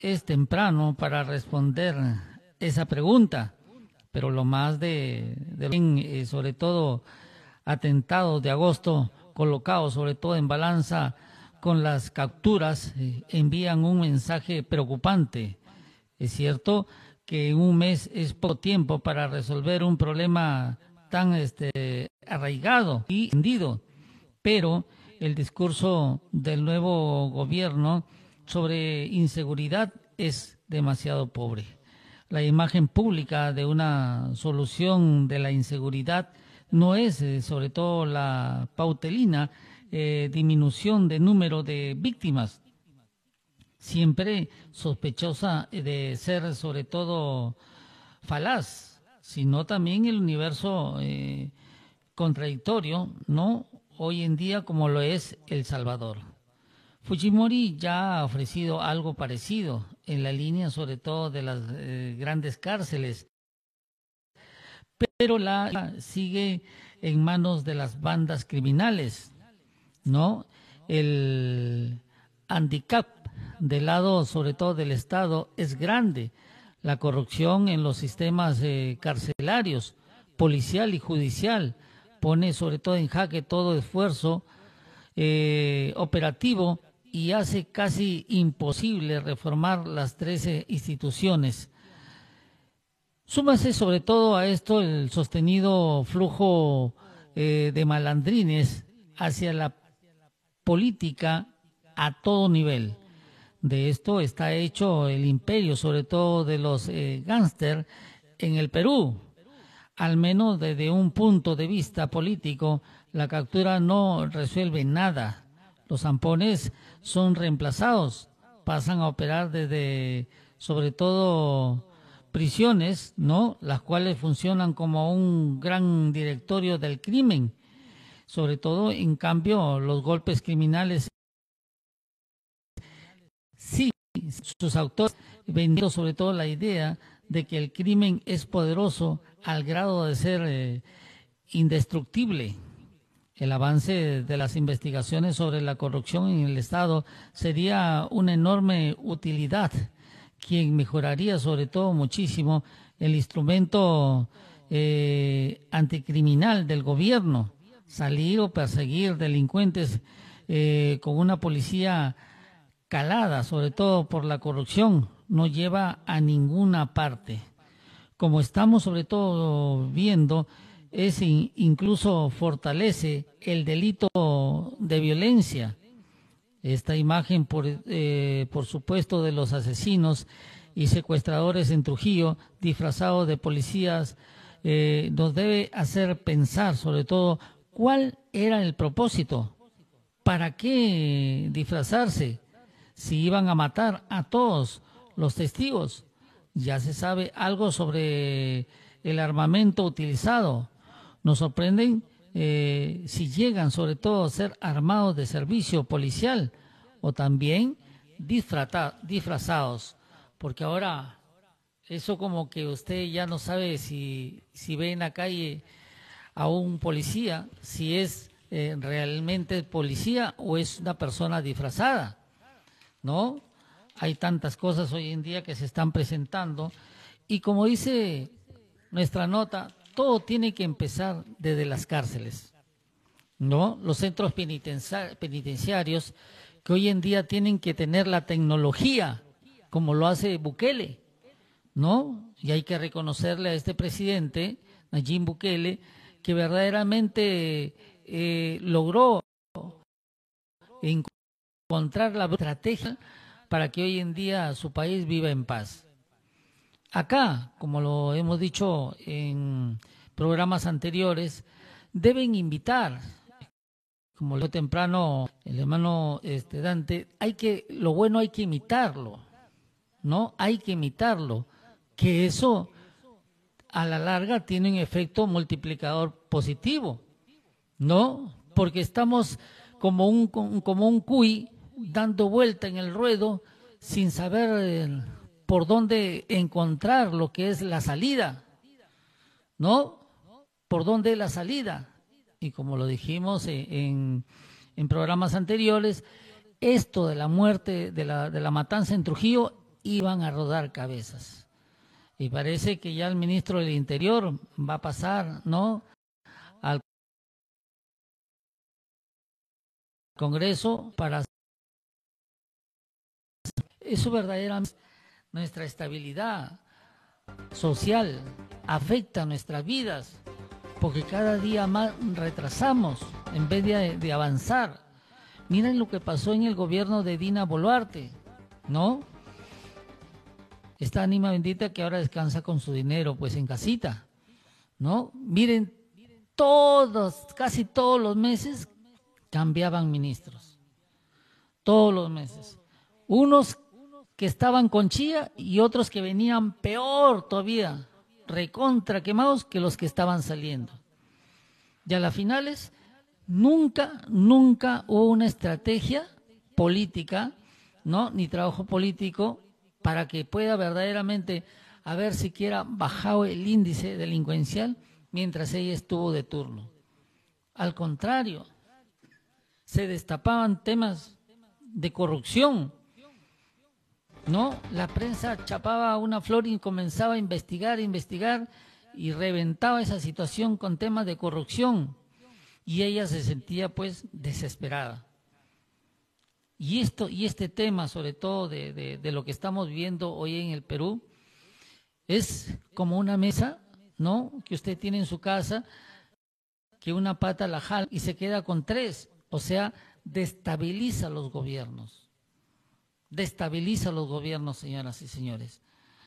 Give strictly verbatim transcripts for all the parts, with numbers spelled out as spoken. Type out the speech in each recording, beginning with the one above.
es temprano para responder esa pregunta, pero lo más de, de eh, sobre todo atentados de agosto colocados sobre todo en balanza con las capturas eh, envían un mensaje preocupante. Es cierto que un mes es poco tiempo para resolver un problema tan este, arraigado y hendido, pero el discurso del nuevo gobierno sobre inseguridad es demasiado pobre. La imagen pública de una solución de la inseguridad no es eh, sobre todo la pautelina eh, disminución de número de víctimas, siempre sospechosa de ser sobre todo falaz, sino también el universo eh, contradictorio, ¿no? Hoy en día como lo es El Salvador. Fujimori ya ha ofrecido algo parecido en la línea sobre todo de las eh, grandes cárceles, pero la sigue en manos de las bandas criminales, ¿no? El handicap del lado sobre todo del Estado es grande. La corrupción en los sistemas eh, carcelarios, policial y judicial, pone sobre todo en jaque todo esfuerzo eh, operativo y hace casi imposible reformar las trece instituciones. Súmase sobre todo a esto el sostenido flujo eh, de malandrines hacia la política a todo nivel. De esto está hecho el imperio, sobre todo de los eh, gángster en el Perú. Al menos desde un punto de vista político, la captura no resuelve nada. Los zampones son reemplazados, pasan a operar desde, sobre todo, prisiones, ¿no? Las cuales funcionan como un gran directorio del crimen. Sobre todo, en cambio, los golpes criminales, sí, sus autores vendiendo sobre todo la idea de que el crimen es poderoso al grado de ser eh, indestructible. El avance de las investigaciones sobre la corrupción en el Estado sería una enorme utilidad, quien mejoraría sobre todo muchísimo el instrumento eh, anticriminal del gobierno, salir o perseguir delincuentes eh, con una policía calada, sobre todo por la corrupción, no lleva a ninguna parte. Como estamos sobre todo viendo, es in, incluso fortalece el delito de violencia. Esta imagen, por, eh, por supuesto, de los asesinos y secuestradores en Trujillo, disfrazados de policías, eh, nos debe hacer pensar, sobre todo, cuál era el propósito, para qué disfrazarse, si iban a matar a todos los testigos. Ya se sabe algo sobre el armamento utilizado. Nos sorprenden eh, si llegan sobre todo a ser armados de servicio policial o también disfrazados, porque ahora eso como que usted ya no sabe si, si ve en la calle a un policía, si es eh, realmente policía o es una persona disfrazada, ¿no? Hay tantas cosas hoy en día que se están presentando y como dice nuestra nota, todo tiene que empezar desde las cárceles, ¿no? Los centros penitenciarios que hoy en día tienen que tener la tecnología como lo hace Bukele, ¿no? Y hay que reconocerle a este presidente, Nayib Bukele, que verdaderamente eh, logró encontrar la estrategia para que hoy en día su país viva en paz. Acá, como lo hemos dicho en programas anteriores, deben invitar, como lo temprano el hermano este, Dante, hay que, lo bueno hay que imitarlo, ¿no? Hay que imitarlo, que eso a la larga tiene un efecto multiplicador positivo, ¿no? Porque estamos como un, como un cuy dando vuelta en el ruedo sin saber por dónde encontrar lo que es la salida, ¿no? Por dónde es la salida. Y como lo dijimos en, en programas anteriores, esto de la muerte, de la, de la matanza en Trujillo iban a rodar cabezas. Y parece que ya el ministro del Interior va a pasar, ¿no?, al Congreso para... Eso verdaderamente nuestra estabilidad social, afecta nuestras vidas, porque cada día más retrasamos en vez de, de avanzar. Miren lo que pasó en el gobierno de Dina Boluarte, ¿no? Esta ánima bendita que ahora descansa con su dinero, pues en casita, ¿no? Miren, todos, casi todos los meses cambiaban ministros. Todos los meses. Unos que estaban con chía y otros que venían peor todavía, recontra quemados que los que estaban saliendo. Y a las finales, nunca, nunca hubo una estrategia política, ¿no?, ni trabajo político para que pueda verdaderamente haber siquiera bajado el índice delincuencial mientras ella estuvo de turno. Al contrario, se destapaban temas de corrupción, ¿no? La prensa chapaba una flor y comenzaba a investigar, investigar y reventaba esa situación con temas de corrupción y ella se sentía pues desesperada. Y esto y este tema, sobre todo de, de, de lo que estamos viviendo hoy en el Perú, es como una mesa, ¿no?, que usted tiene en su casa, que una pata la jala y se queda con tres, o sea, destabiliza los gobiernos. Destabiliza los gobiernos, señoras y señores.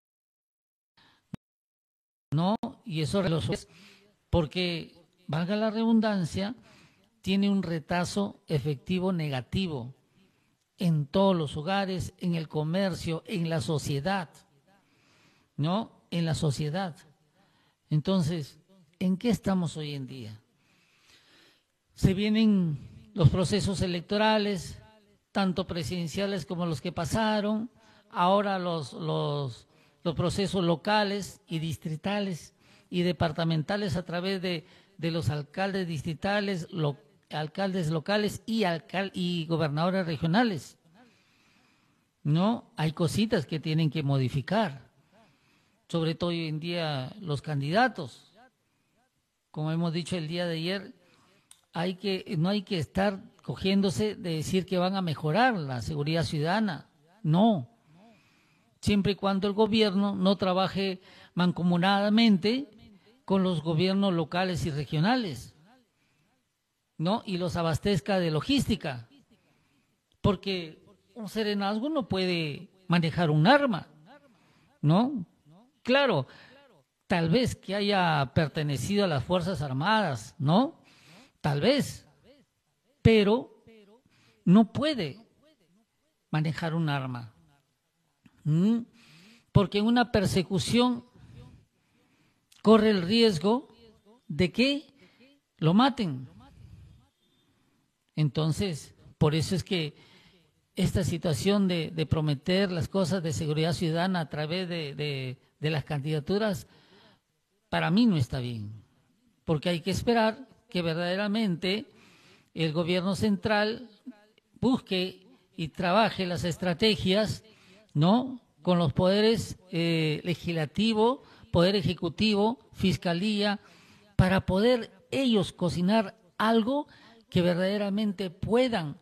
No, y eso es porque, valga la redundancia, tiene un retazo efectivo negativo en todos los hogares, en el comercio, en la sociedad, ¿no? En la sociedad. Entonces, ¿en qué estamos hoy en día? Se vienen los procesos electorales, tanto presidenciales como los que pasaron, ahora los, los, los procesos locales y distritales y departamentales a través de, de los alcaldes distritales, lo, alcaldes locales y, alcal, y gobernadores regionales. No, hay cositas que tienen que modificar, sobre todo hoy en día los candidatos. Como hemos dicho el día de ayer, hay que, no hay que estar cogiéndose de decir que van a mejorar la seguridad ciudadana, no. Siempre y cuando el gobierno no trabaje mancomunadamente con los gobiernos locales y regionales, ¿no? Y los abastezca de logística, porque un serenazgo no puede manejar un arma, ¿no? Claro, tal vez que haya pertenecido a las Fuerzas Armadas, ¿no? Tal vez, pero no puede manejar un arma, ¿Mm? porque en una persecución corre el riesgo de que lo maten. Entonces, por eso es que esta situación de, de prometer las cosas de seguridad ciudadana a través de, de, de las candidaturas, para mí no está bien, porque hay que esperar que verdaderamente el gobierno central busque y trabaje las estrategias, ¿no?, con los poderes eh, legislativo, poder ejecutivo, fiscalía, para poder ellos cocinar algo que verdaderamente puedan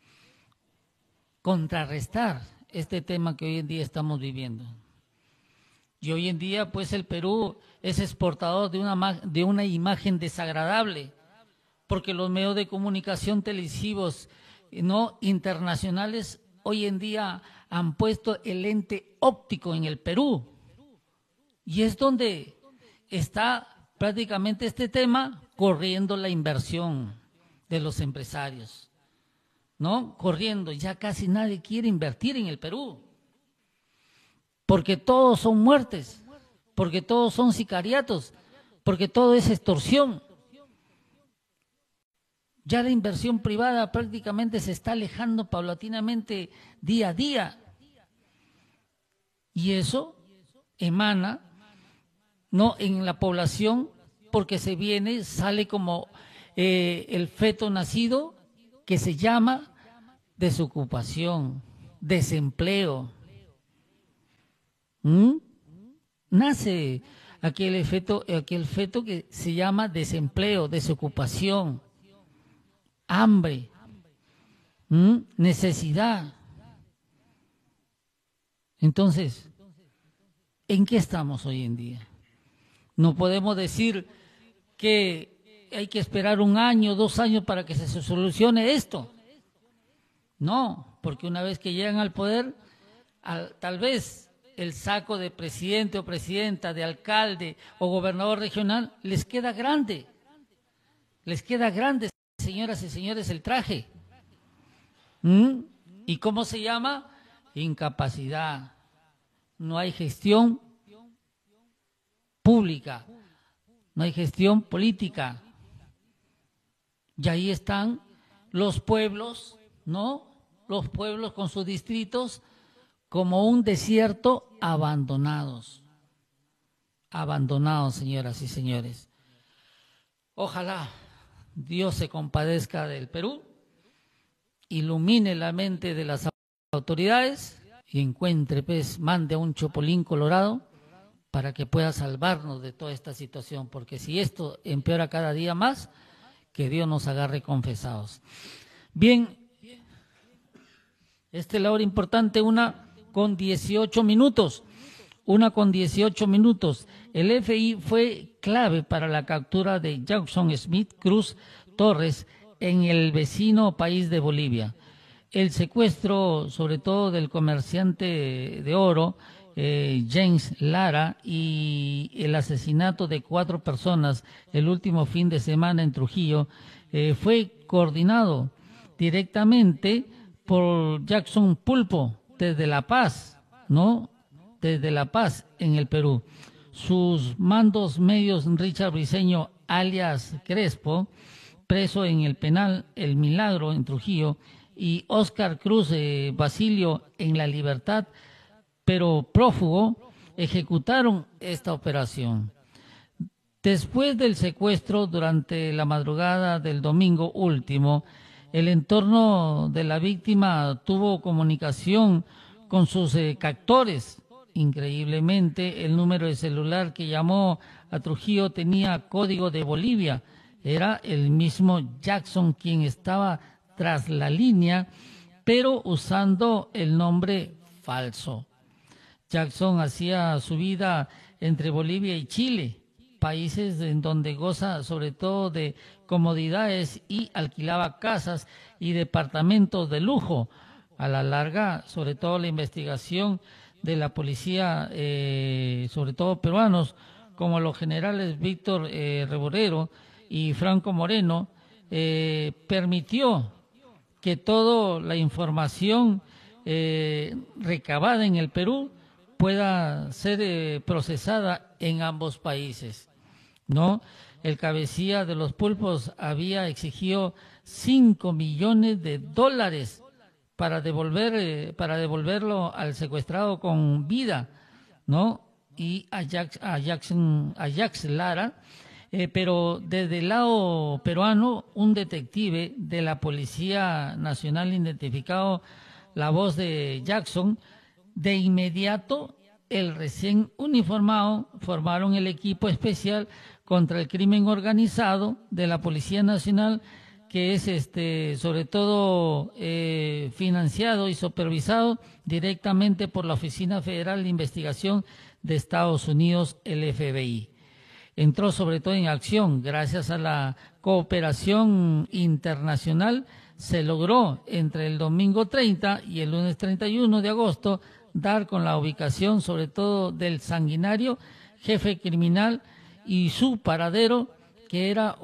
contrarrestar este tema que hoy en día estamos viviendo. Y hoy en día, pues, el Perú es exportador de una, de una imagen desagradable, porque los medios de comunicación televisivos, no internacionales, hoy en día han puesto el lente óptico en el Perú. Y es donde está prácticamente este tema corriendo la inversión de los empresarios, ¿no? Corriendo, ya casi nadie quiere invertir en el Perú, porque todos son muertes, porque todos son sicariatos, porque todo es extorsión. Ya la inversión privada prácticamente se está alejando paulatinamente día a día. Y eso emana, ¿no?, en la población, porque se viene, sale como eh, el feto nacido que se llama desocupación, desempleo. ¿Mm? Nace aquel efecto, aquel efecto que se llama desempleo, desocupación, hambre, ¿Mm? necesidad. Entonces, ¿en qué estamos hoy en día? No podemos decir que hay que esperar un año, dos años para que se solucione esto. No, porque una vez que llegan al poder, al, tal vez el saco de presidente o presidenta, de alcalde o gobernador regional les queda grande. Les queda grande, señoras y señores, el traje. ¿Mm? ¿Y cómo se llama? Incapacidad. No hay gestión pública, no hay gestión política. Y ahí están los pueblos, ¿no? Los pueblos con sus distritos como un desierto abandonados. Abandonados, señoras y señores. Ojalá Dios se compadezca del Perú, ilumine la mente de las autoridades y encuentre, pues, mande a un chopolín colorado para que pueda salvarnos de toda esta situación, porque si esto empeora cada día más, que Dios nos agarre confesados. Bien, esta es la hora importante, una con dieciocho minutos, una con dieciocho minutos. El F I fue clave para la captura de Jackson Smith Cruz Torres en el vecino país de Bolivia. El secuestro, sobre todo del comerciante de oro, eh, James Lara, y el asesinato de cuatro personas el último fin de semana en Trujillo, eh, fue coordinado directamente por Jackson Pulpo desde La Paz, ¿no? Desde La Paz, en el Perú. Sus mandos medios, Richard Briceño, alias Crespo, preso en el penal El Milagro en Trujillo, y Oscar Cruz eh, Basilio en La Libertad, pero prófugo, ejecutaron esta operación. Después del secuestro, durante la madrugada del domingo último, el entorno de la víctima tuvo comunicación con sus eh, captores. Increíblemente, el número de celular que llamó a Trujillo tenía código de Bolivia. Era el mismo Jackson quien estaba tras la línea, pero usando el nombre falso. Jackson hacía su vida entre Bolivia y Chile, países en donde goza sobre todo de comodidades, y alquilaba casas y departamentos de lujo. A la larga, sobre todo la investigación de la policía, eh, sobre todo peruanos, como los generales Víctor eh, Reborero y Franco Moreno, eh, permitió que toda la información eh, recabada en el Perú pueda ser eh, procesada en ambos países, ¿no? El cabecilla de los pulpos había exigido cinco millones de dólares para devolver eh, para devolverlo al secuestrado con vida, ¿no? Y a, Jack, a Jackson a Jax Lara, eh, pero desde el lado peruano, un detective de la Policía Nacional, identificado la voz de Jackson, de inmediato el recién uniformado formaron el equipo especial contra el crimen organizado de la Policía Nacional, que es este sobre todo eh, financiado y supervisado directamente por la Oficina Federal de Investigación de Estados Unidos, el F B I. Entró sobre todo en acción gracias a la cooperación internacional. Se logró entre el domingo treinta y el lunes treinta y uno de agosto dar con la ubicación sobre todo del sanguinario jefe criminal y su paradero, que era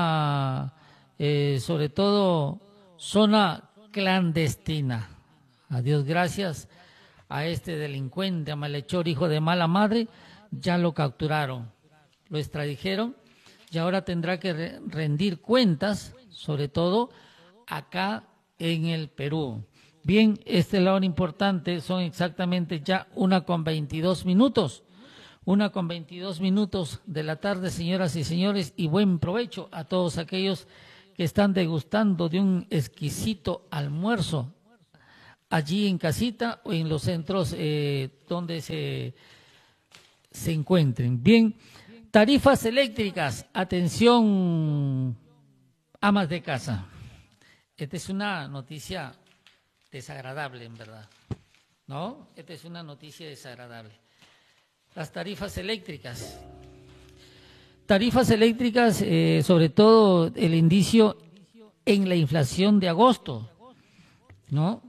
una eh, sobre todo zona clandestina. A Dios gracias, a este delincuente, a malhechor, hijo de mala madre, ya lo capturaron, lo extradijeron y ahora tendrá que re rendir cuentas, sobre todo acá en el Perú. Bien, esta es la hora importante, son exactamente ya una con veintidós minutos, una con veintidós minutos de la tarde, señoras y señores, y buen provecho a todos aquellos que están degustando de un exquisito almuerzo allí en casita o en los centros eh, donde se, se encuentren. Bien, tarifas eléctricas, atención, amas de casa. Esta es una noticia desagradable, en verdad, ¿no? Esta es una noticia desagradable. Las tarifas eléctricas. Tarifas eléctricas, eh, sobre todo el indicio en la inflación de agosto, ¿no?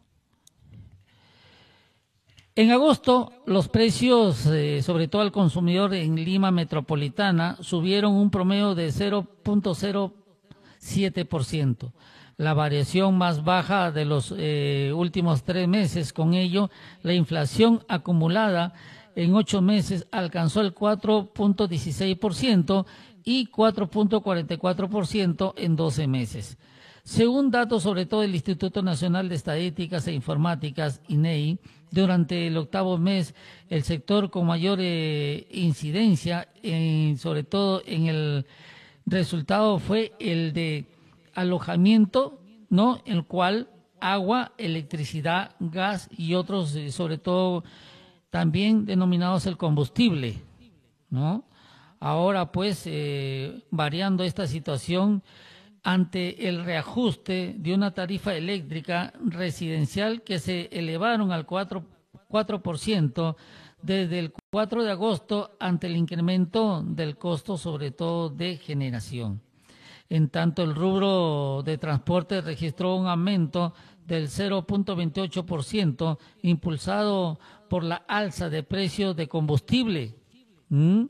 En agosto, los precios, eh, sobre todo al consumidor en Lima Metropolitana, subieron un promedio de cero punto cero siete por ciento, la variación más baja de los eh, últimos tres meses. Con ello, la inflación acumulada en ocho meses alcanzó el cuatro punto dieciséis por ciento y cuatro punto cuarenta y cuatro por ciento en doce meses. Según datos sobre todo del Instituto Nacional de Estadísticas e Informáticas, I N E I, durante el octavo mes, el sector con mayor eh, incidencia, en, sobre todo en el resultado, fue el de alojamiento, ¿no? El cual agua, electricidad, gas y otros, eh, sobre todo, también denominados el combustible, ¿no? Ahora, pues, eh, variando esta situación, ante el reajuste de una tarifa eléctrica residencial que se elevaron al cuatro por ciento desde el cuatro de agosto ante el incremento del costo, sobre todo de generación. En tanto, el rubro de transporte registró un aumento del cero punto veintiocho por ciento impulsado por la alza de precios de combustible ¿Mm?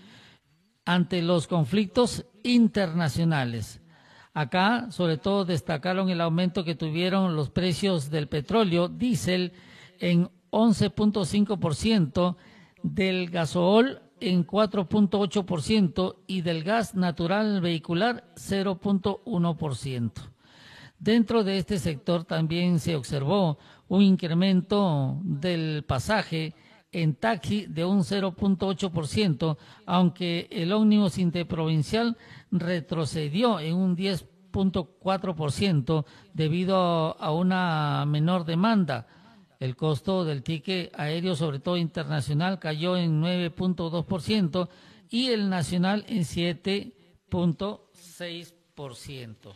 ante los conflictos internacionales. Acá, sobre todo, destacaron el aumento que tuvieron los precios del petróleo, diésel, en once punto cinco por ciento, del gasoil en cuatro punto ocho por ciento y del gas natural vehicular cero punto uno por ciento. Dentro de este sector también se observó un incremento del pasaje en taxi de un cero punto ocho por ciento, aunque el ómnibus interprovincial retrocedió en un diez punto cuatro por ciento debido a una menor demanda. El costo del ticket aéreo, sobre todo internacional, cayó en nueve punto dos por ciento y el nacional en siete punto seis por ciento.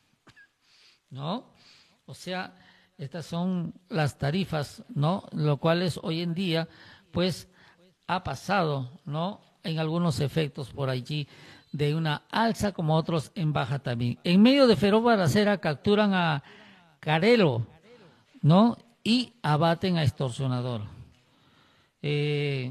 ¿No? O sea, estas son las tarifas, ¿no? Lo cual es hoy en día, pues, ha pasado, ¿no? En algunos efectos por allí de una alza, como otros en baja también. En medio de feroz balacera capturan a Carelo, ¿no? Y abaten a extorsionador. Eh,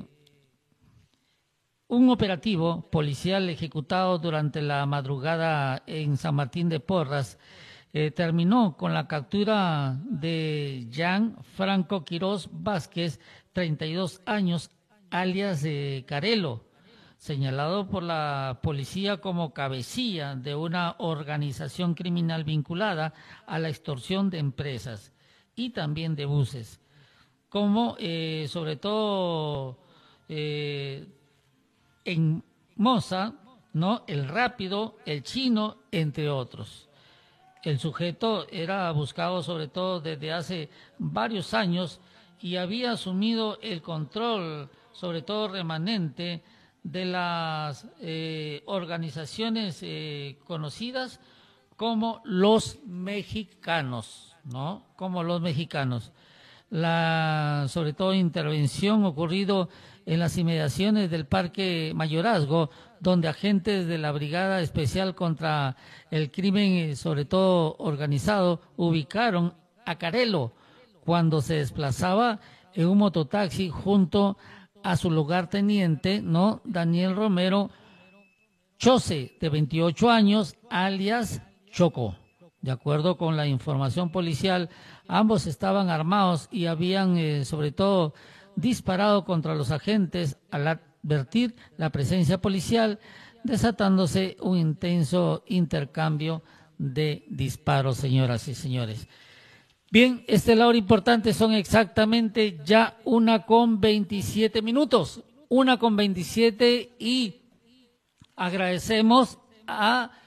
un operativo policial ejecutado durante la madrugada en San Martín de Porras Eh, terminó con la captura de Jean Franco Quiroz Vázquez, treinta y dos años, alias de eh, Carelo, señalado por la policía como cabecilla de una organización criminal vinculada a la extorsión de empresas y también de buses, como eh, sobre todo eh, en Moza, ¿no? El Rápido, el Chino, entre otros. El sujeto era buscado sobre todo desde hace varios años y había asumido el control, sobre todo remanente, de las eh, organizaciones eh, conocidas como los mexicanos, ¿no? Como los mexicanos. La, sobre todo, intervención ocurrido en las inmediaciones del Parque Mayorazgo, donde agentes de la Brigada Especial contra el Crimen, sobre todo organizado, ubicaron a Carelo cuando se desplazaba en un mototaxi junto a su lugarteniente, ¿no? Daniel Romero Chose, de veintiocho años, alias Choco. De acuerdo con la información policial, ambos estaban armados y habían, eh, sobre todo, disparado contra los agentes al advertir la presencia policial, desatándose un intenso intercambio de disparos, señoras y señores. Bien, este la hora importante, son exactamente ya una con veintisiete minutos, una con veintisiete, y agradecemos a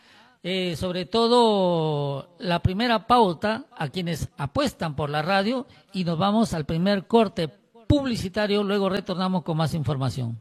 eh, sobre todo la primera pauta a quienes apuestan por la radio y nos vamos al primer corte publicitario, luego retornamos con más información.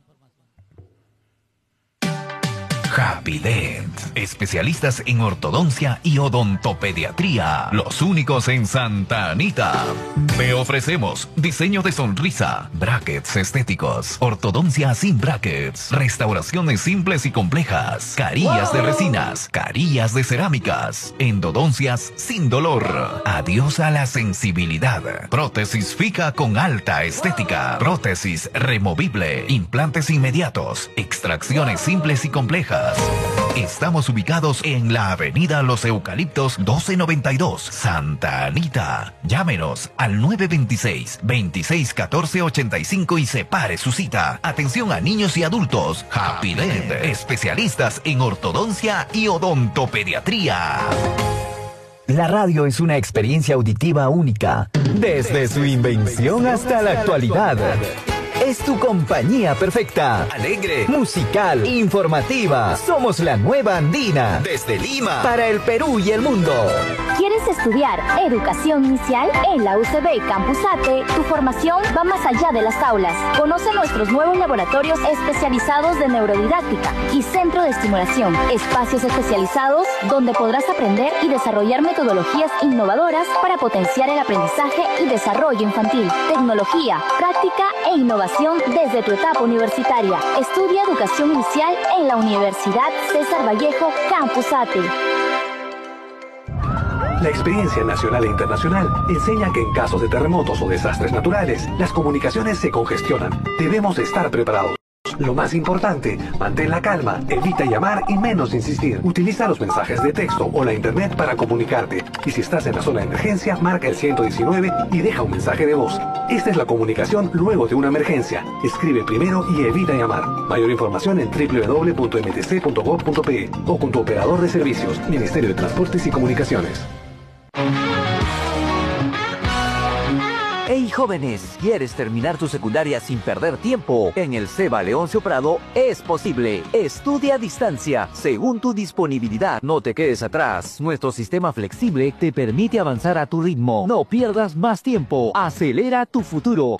Happy Dent, especialistas en ortodoncia y odontopediatría, los únicos en Santa Anita. Te ofrecemos diseño de sonrisa, brackets estéticos, ortodoncia sin brackets, restauraciones simples y complejas, carillas de resinas, carillas de cerámicas, endodoncias sin dolor, adiós a la sensibilidad, prótesis fija con alta estética, prótesis removible, implantes inmediatos, extracciones simples y complejas. Estamos ubicados en la avenida Los Eucaliptos doce noventa y dos, Santa Anita. Llámenos al nueve dos seis, veintiséis catorce ochenta y cinco y separe su cita. Atención a niños y adultos. Happy Dent, especialistas en ortodoncia y odontopediatría. La radio es una experiencia auditiva única, desde su invención hasta la actualidad. Es tu compañía perfecta. Alegre, musical, informativa. Somos la nueva Andina. Desde Lima, para el Perú y el mundo. ¿Quieres estudiar educación inicial? En la U C B Campus Ate, tu formación va más allá de las aulas. Conoce nuestros nuevos laboratorios especializados de neurodidáctica y centro de estimulación. Espacios especializados donde podrás aprender y desarrollar metodologías innovadoras para potenciar el aprendizaje y desarrollo infantil. Tecnología, práctica e innovación desde tu etapa universitaria. Estudia educación inicial en la Universidad César Vallejo Campus Ate. La experiencia nacional e internacional enseña que en casos de terremotos o desastres naturales, las comunicaciones se congestionan. Debemos estar preparados. Lo más importante, mantén la calma, evita llamar y menos insistir. Utiliza los mensajes de texto o la internet para comunicarte. Y si estás en la zona de emergencia, marca el ciento diecinueve y deja un mensaje de voz. Esta es la comunicación luego de una emergencia. Escribe primero y evita llamar. Mayor información en doble u doble u doble u punto m t c punto gob punto pe o con tu operador de servicios, Ministerio de Transportes y Comunicaciones. Hey jóvenes, ¿quieres terminar tu secundaria sin perder tiempo? En el SEBA Leoncio Prado es posible. Estudia a distancia, según tu disponibilidad. No te quedes atrás. Nuestro sistema flexible te permite avanzar a tu ritmo. No pierdas más tiempo. Acelera tu futuro.